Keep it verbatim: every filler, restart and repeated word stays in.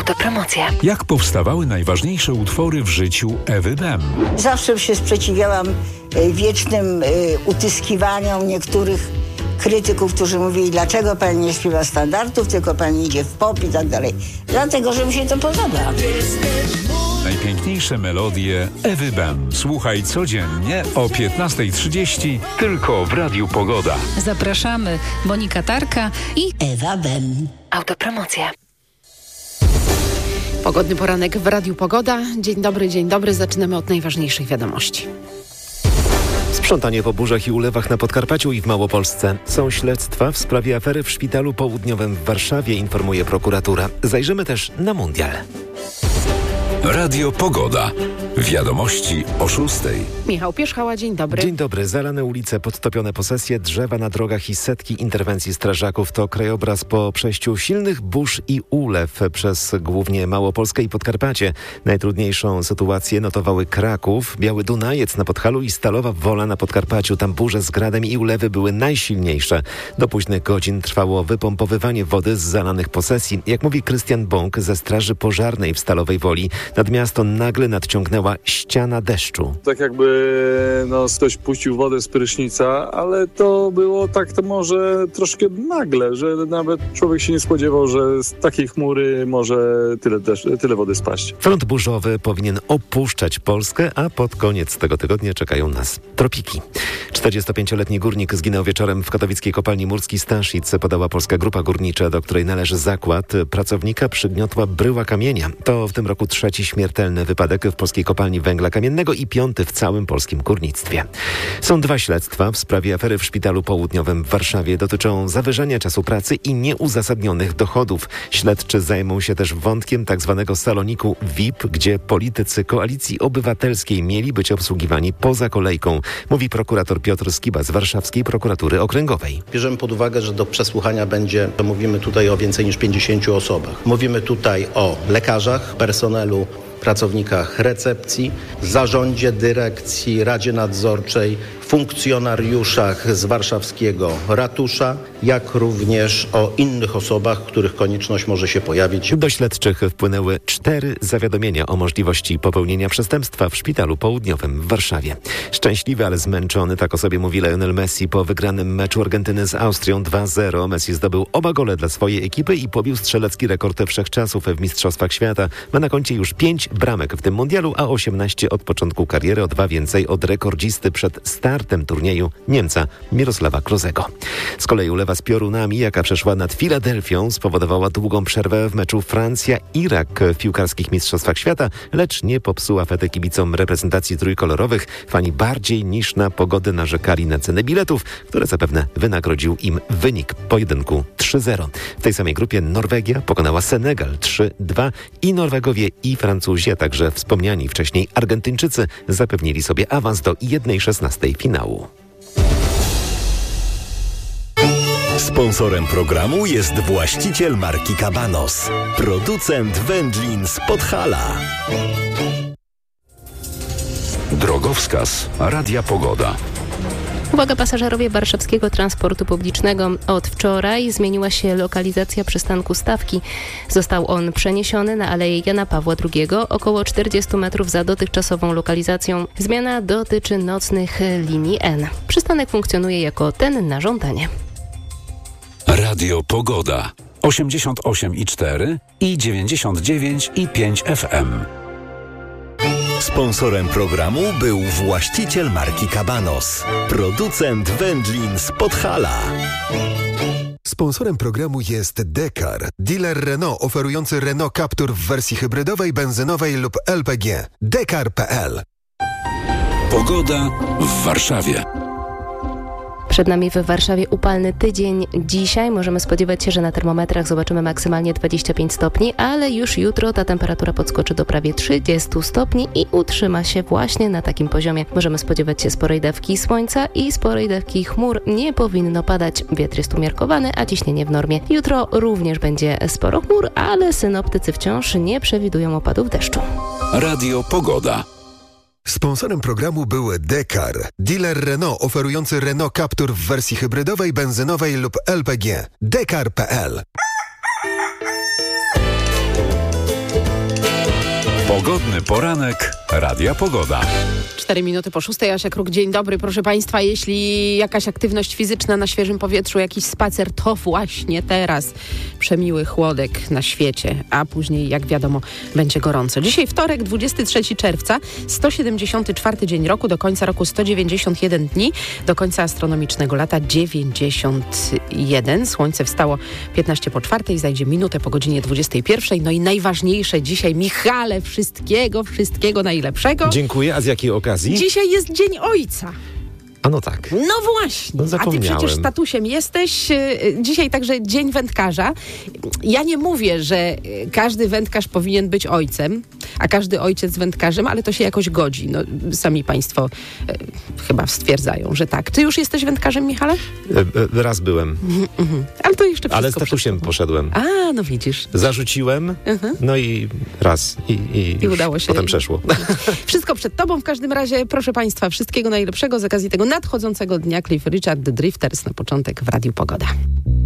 Autopromocja. Jak powstawały najważniejsze utwory w życiu Ewy Bem? Zawsze się sprzeciwiałam y, wiecznym y, utyskiwaniom niektórych krytyków, którzy mówili, dlaczego pani nie śpiewa standardów, tylko pani idzie w pop i tak dalej. Dlatego, że mi się to podoba. Najpiękniejsze melodie Ewy Bem. Słuchaj codziennie o piętnasta trzydzieści tylko w Radiu Pogoda. Zapraszamy. Monika Tarka i Ewa Bem. Autopromocja. Pogodny poranek w Radiu Pogoda. Dzień dobry, dzień dobry. Zaczynamy od najważniejszych wiadomości. Sprzątanie po burzach i ulewach na Podkarpaciu i w Małopolsce. Są śledztwa w sprawie afery w Szpitalu Południowym w Warszawie, informuje prokuratura. Zajrzymy też na mundial. Radio Pogoda. Wiadomości o szóstej. Michał Pierzchała, dzień dobry. Dzień dobry. Zalane ulice, podtopione posesje, drzewa na drogach i setki interwencji strażaków to krajobraz po przejściu silnych burz i ulew przez głównie Małopolskę i Podkarpacie. Najtrudniejszą sytuację notowały Kraków, Biały Dunajec na Podhalu i Stalowa Wola na Podkarpaciu. Tam burze z gradem i ulewy były najsilniejsze. Do późnych godzin trwało wypompowywanie wody z zalanych posesji. Jak mówi Krystian Bąk ze Straży Pożarnej w Stalowej Woli, nad miasto nagle nadciągnęła ściana deszczu. Tak jakby no, ktoś puścił wodę z prysznica, ale to było tak to może troszkę nagle, że nawet człowiek się nie spodziewał, że z takiej chmury może tyle, deszcz, tyle wody spaść. Front burzowy powinien opuszczać Polskę, a pod koniec tego tygodnia czekają nas tropiki. czterdziestopięcioletni górnik zginął wieczorem w katowickiej kopalni Murski Staszic, podała Polska Grupa Górnicza, do której należy zakład. Pracownika przygniotła bryła kamienia. To w tym roku trzeci śmiertelny wypadek w polskiej kopalni węgla kamiennego i piąty w całym polskim górnictwie. Są dwa śledztwa w sprawie afery w Szpitalu Południowym w Warszawie. Dotyczą zawyżania czasu pracy i nieuzasadnionych dochodów. Śledczy zajmą się też wątkiem tzw. saloniku V I P, gdzie politycy Koalicji Obywatelskiej mieli być obsługiwani poza kolejką, mówi prokurator Piotr Skiba z Warszawskiej Prokuratury Okręgowej. Bierzemy pod uwagę, że do przesłuchania będzie, mówimy tutaj o więcej niż pięćdziesięciu osobach. Mówimy tutaj o lekarzach, personelu, pracownikach recepcji, zarządzie, dyrekcji, radzie nadzorczej, funkcjonariuszach z warszawskiego ratusza, jak również o innych osobach, których konieczność może się pojawić. Do śledczych wpłynęły cztery zawiadomienia o możliwości popełnienia przestępstwa w Szpitalu Południowym w Warszawie. Szczęśliwy, ale zmęczony, tak o sobie mówi Lionel Messi po wygranym meczu Argentyny z Austrią dwa zero. Messi zdobył oba gole dla swojej ekipy i pobił strzelecki rekord wszechczasów w Mistrzostwach Świata. Ma na koncie już pięć bramek w tym mundialu, a osiemnaście od początku kariery, o dwa więcej od rekordzisty przed startem turnieju Niemca Mirosława Klosego. Z kolei ulewa z piorunami, jaka przeszła nad Filadelfią, spowodowała długą przerwę w meczu Francja-Irak w piłkarskich Mistrzostwach Świata, lecz nie popsuła fety kibicom reprezentacji trójkolorowych. Fani bardziej niż na pogodę narzekali na ceny biletów, które zapewne wynagrodził im wynik pojedynku trzy zero. W tej samej grupie Norwegia pokonała Senegal trzy dwa i Norwegowie i Francuzi, a także wspomniani wcześniej Argentyńczycy zapewnili sobie awans do jednej szesnastej finału. Sponsorem programu jest właściciel marki Cabanos, producent wędlin z Podhala. Drogowskaz Radia Pogoda. Uwaga, pasażerowie warszawskiego transportu publicznego. Od wczoraj zmieniła się lokalizacja przystanku Stawki. Został on przeniesiony na Aleję Jana Pawła drugiego, około czterdzieści metrów za dotychczasową lokalizacją. Zmiana dotyczy nocnych linii N. Przystanek funkcjonuje jako ten na żądanie. Radio Pogoda. osiemdziesiąt osiem i cztery i dziewięćdziesiąt dziewięć i pięć F M. Sponsorem programu był właściciel marki Cabanos, producent wędlin z Podhala. Sponsorem programu jest Dekar, dealer Renault oferujący Renault Captur w wersji hybrydowej, benzynowej lub L P G. Dekar kropka P L. Pogoda w Warszawie. Przed nami w Warszawie upalny tydzień. Dzisiaj możemy spodziewać się, że na termometrach zobaczymy maksymalnie dwadzieścia pięć stopni, ale już jutro ta temperatura podskoczy do prawie trzydzieści stopni i utrzyma się właśnie na takim poziomie. Możemy spodziewać się sporej dawki słońca i sporej dawki chmur. Nie powinno padać. Wiatr jest umiarkowany, a ciśnienie w normie. Jutro również będzie sporo chmur, ale synoptycy wciąż nie przewidują opadów deszczu. Radio Pogoda. Sponsorem programu był Dekar, dealer Renault oferujący Renault Captur w wersji hybrydowej, benzynowej lub L P G. Dekar kropka P L. Pogodny poranek Radia Pogoda. Cztery minuty po szóstej. Asia Kruk, dzień dobry. Proszę Państwa, jeśli jakaś aktywność fizyczna na świeżym powietrzu, jakiś spacer, to właśnie teraz przemiły chłodek na świecie, a później, jak wiadomo, będzie gorąco. Dzisiaj wtorek, dwudziestego trzeciego czerwca, sto siedemdziesiąty czwarty dzień roku, do końca roku sto dziewięćdziesiąt jeden dni, do końca astronomicznego lata dziewięćdziesiąt jeden. Słońce wstało piętnaście po czwartej, zajdzie minutę po godzinie dwudziestej pierwszej. No i najważniejsze dzisiaj, Michale, wszystkiego, wszystkiego najlepszego. Dziękuję. A z jakiej okazji? Dzisiaj jest Dzień Ojca. A no tak. No właśnie. No a ty przecież tatusiem jesteś. Dzisiaj także Dzień Wędkarza. Ja nie mówię, że każdy wędkarz powinien być ojcem, a każdy ojciec wędkarzem, ale to się jakoś godzi. No, sami państwo e, chyba stwierdzają, że tak. Ty już jesteś wędkarzem, Michale? E, raz byłem. Mhm. Ale to jeszcze wszystko. Ale z tatusiem poszedłem. A, no widzisz. Zarzuciłem, mhm. no i raz. I, i, I udało się. Potem przeszło. Wszystko przed tobą. W każdym razie, proszę państwa, wszystkiego najlepszego z okazji tego nadchodzącego dnia. Cliff Richard, The Drifters na początek w Radiu Pogoda.